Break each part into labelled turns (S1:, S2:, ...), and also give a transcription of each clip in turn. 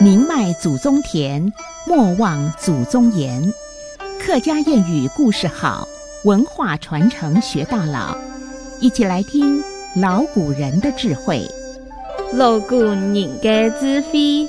S1: 宁迈祖宗田，莫忘祖宗言。客家谚语故事好，文化传承学到老。一起来听老古人的智慧。
S2: 老古人的智慧。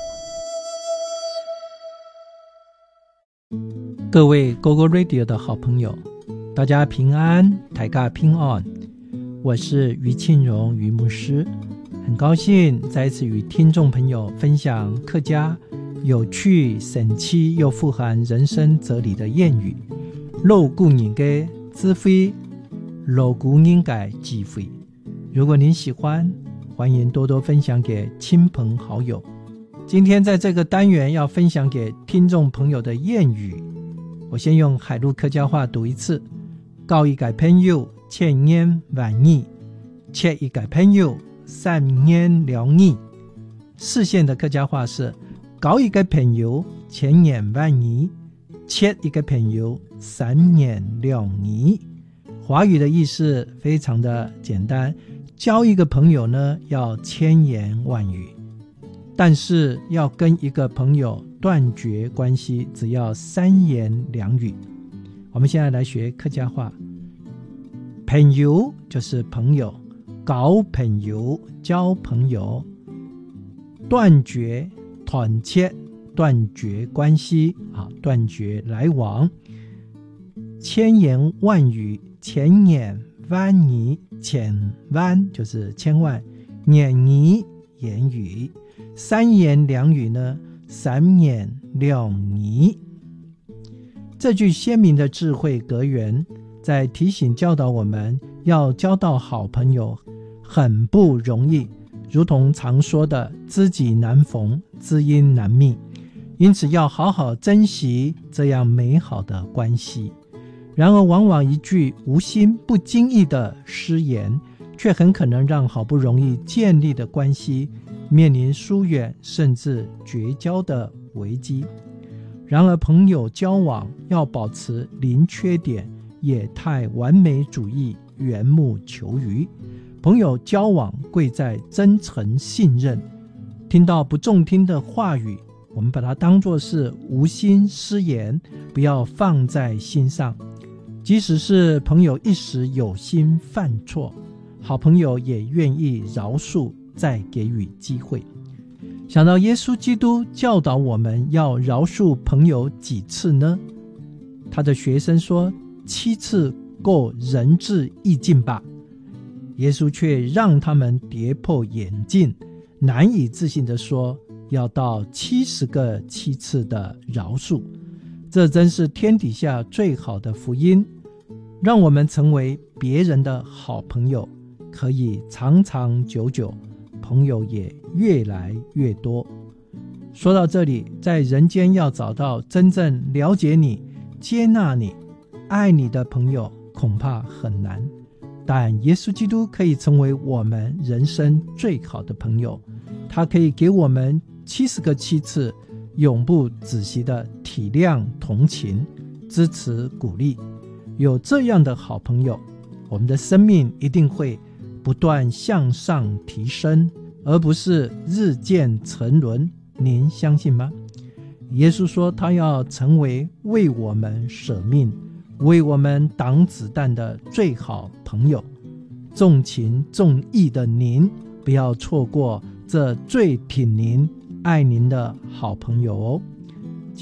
S3: 各位 GoGo Radio 的好朋友，大家平安，大家平安。我是于庆荣于牧师，很高兴再一次与听众朋友分享客家有趣、神奇又富含人生哲理的谚语。老古人的智慧，老古人的智慧。如果您喜欢，欢迎多多分享给亲朋好友。今天在这个单元要分享给听众朋友的谚语，我先用海陆客家话读一次。交一个朋友千言万语，切一个朋友三言两语。四线的客家话是交一个朋友千言万语，切一个朋友三言两语。华语的意思非常的简单，交一个朋友呢要千言万语，但是要跟一个朋友断绝关系只要三言两语。我们现在来学客家话。朋友就是朋友，交朋友交朋友，断绝团结断绝关系断绝来往。千言万语，千言万语，千万就是千万，言语言语，三言两语呢，三言两语。这句鲜明的智慧格言在提醒教导我们要交到好朋友很不容易，如同常说的知己难逢，知音难觅，因此要好好珍惜这样美好的关系。然而往往一句无心不经意的失言，却很可能让好不容易建立的关系面临疏远甚至绝交的危机。然而朋友交往要保持零缺点，也太完美主义，缘木求鱼。朋友交往贵在真诚信任，听到不中听的话语，我们把它当作是无心失言，不要放在心上。即使是朋友一时有心犯错，好朋友也愿意饶恕，再给予机会。想到耶稣基督教导我们要饶恕朋友几次呢？他的学生说7次够仁至义尽吧，耶稣却让他们跌破眼镜，难以置信地说要到70个7次的饶恕。这真是天底下最好的福音，让我们成为别人的好朋友，可以长长久久，朋友也越来越多。说到这里，在人间要找到真正了解你、接纳你、爱你的朋友恐怕很难，但耶稣基督可以成为我们人生最好的朋友。他可以给我们70个7次永不止息的体谅、同情、支持、鼓励。有这样的好朋友，我们的生命一定会不断向上提升，而不是日渐沉沦。您相信吗？耶稣说他要成为为我们舍命、为我们挡子弹的最好朋友。重情重义的您，不要错过这最挺您、爱您的好朋友哦。